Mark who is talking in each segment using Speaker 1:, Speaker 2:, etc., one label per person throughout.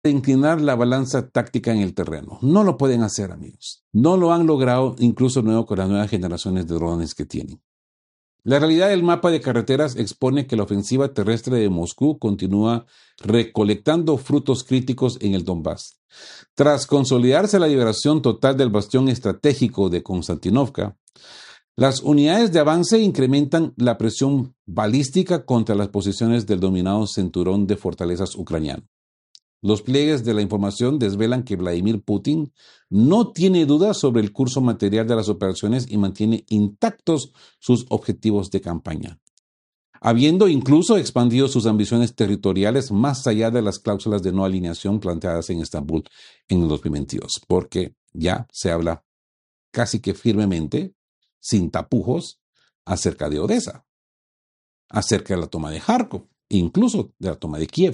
Speaker 1: inclinar la balanza táctica en el terreno. No lo pueden hacer, amigos. No lo han logrado incluso nuevo con las nuevas generaciones de drones que tienen. La realidad del mapa de carreteras expone que la ofensiva terrestre de Moscú continúa recolectando frutos críticos en el Donbass. Tras consolidarse la liberación total del bastión estratégico de Konstantinovka, las unidades de avance incrementan la presión balística contra las posiciones del dominado cinturón de fortalezas ucraniano. Los pliegues de la información desvelan que Vladimir Putin no tiene dudas sobre el curso material de las operaciones y mantiene intactos sus objetivos de campaña, habiendo incluso expandido sus ambiciones territoriales más allá de las cláusulas de no alineación planteadas en Estambul en el 2022, porque ya se habla casi que firmemente, sin tapujos, acerca de Odessa, acerca de la toma de Kharkov, incluso de la toma de Kiev.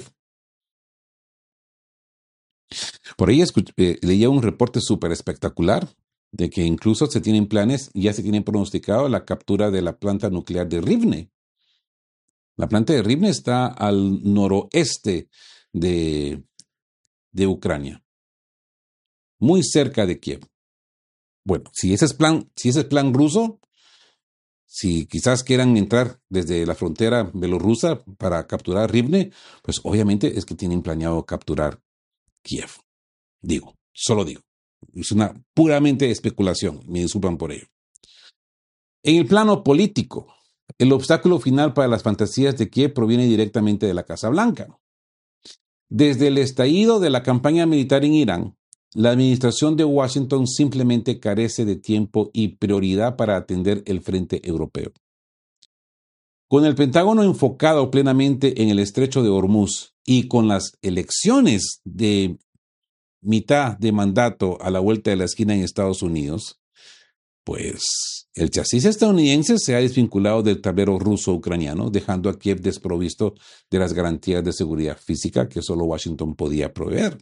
Speaker 1: Por ahí leía un reporte súper espectacular de que incluso se tienen planes y ya se tienen pronosticado la captura de la planta nuclear de Rivne. La planta de Rivne está al noroeste de Ucrania, muy cerca de Kiev. Bueno, si ese es plan ruso, si quizás quieran entrar desde la frontera belorrusa para capturar Rivne, pues obviamente es que tienen planeado capturar Kiev. Solo digo. Es una puramente especulación. Me disculpan por ello. En el plano político, el obstáculo final para las fantasías de Kiev proviene directamente de la Casa Blanca. Desde el estallido de la campaña militar en Irán, la administración de Washington simplemente carece de tiempo y prioridad para atender el frente europeo. Con el Pentágono enfocado plenamente en el estrecho de Hormuz y con las elecciones de mitad de mandato a la vuelta de la esquina en Estados Unidos, pues el chasis estadounidense se ha desvinculado del tablero ruso-ucraniano, dejando a Kiev desprovisto de las garantías de seguridad física que solo Washington podía proveer.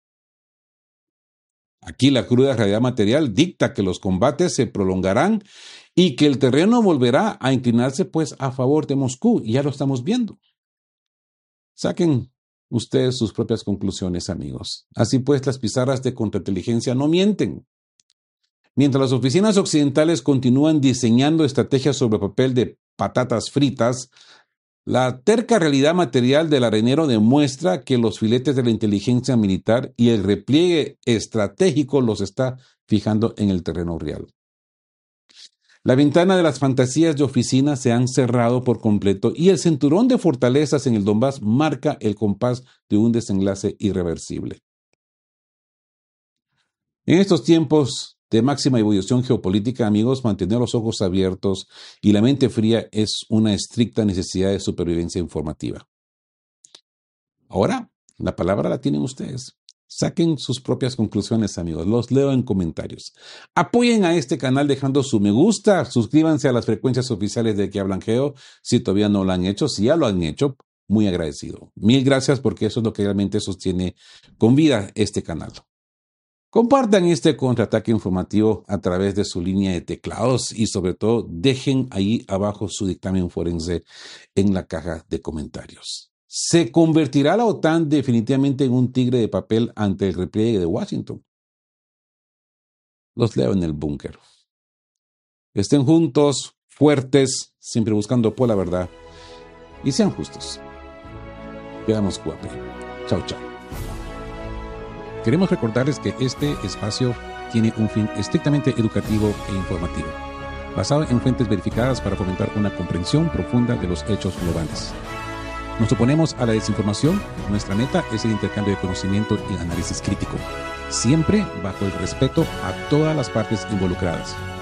Speaker 1: Aquí la cruda realidad material dicta que los combates se prolongarán y que el terreno volverá a inclinarse pues a favor de Moscú, y ya lo estamos viendo. Saquen ustedes sus propias conclusiones, amigos. Así pues, las pizarras de contrainteligencia no mienten. Mientras las oficinas occidentales continúan diseñando estrategias sobre papel de patatas fritas, la terca realidad material del arenero demuestra que los filetes de la inteligencia militar y el repliegue estratégico los está fijando en el terreno real. La ventana de las fantasías de oficina se han cerrado por completo y el cinturón de fortalezas en el Donbass marca el compás de un desenlace irreversible. En estos tiempos de máxima evolución geopolítica, amigos, mantener los ojos abiertos y la mente fría es una estricta necesidad de supervivencia informativa. Ahora, la palabra la tienen ustedes. Saquen sus propias conclusiones, amigos. Los leo en comentarios. Apoyen a este canal dejando su me gusta. Suscríbanse a las frecuencias oficiales de Que Hablan Geo si todavía no lo han hecho. Si ya lo han hecho, muy agradecido. Mil gracias, porque eso es lo que realmente sostiene con vida este canal. Compartan este contraataque informativo a través de su línea de teclados y sobre todo dejen ahí abajo su dictamen forense en la caja de comentarios. ¿Se convertirá la OTAN definitivamente en un tigre de papel ante el repliegue de Washington? Los leo en el búnker. Estén juntos, fuertes, siempre buscando por la verdad, y sean justos. Veamos Cuape. Chao, chao. Queremos recordarles que este espacio tiene un fin estrictamente educativo e informativo, basado en fuentes verificadas para fomentar una comprensión profunda de los hechos globales. Nos oponemos a la desinformación. Nuestra meta es el intercambio de conocimiento y análisis crítico, siempre bajo el respeto a todas las partes involucradas.